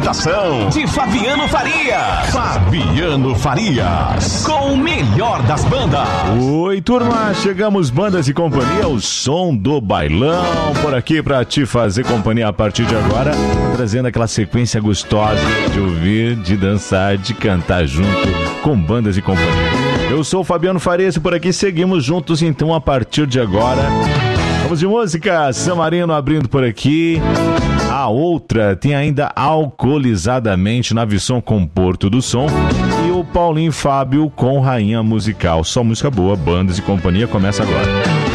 apresentação de Fabiano Farias. Fabiano Farias, com o melhor das bandas. Oi, turma, chegamos, Bandas e Companhia, o som do bailão, por aqui pra te fazer companhia a partir de agora, trazendo aquela sequência gostosa de ouvir, de dançar, de cantar junto com Bandas e Companhia. Eu sou o Fabiano Farias e por aqui seguimos juntos então a partir de agora. Vamos de música, Samarino abrindo por aqui. A outra tem ainda Alcoolizadamente na Visson com Porto do Som. E o Paulinho Fábio com Rainha Musical. Só música boa, Bandas e Companhia começa agora.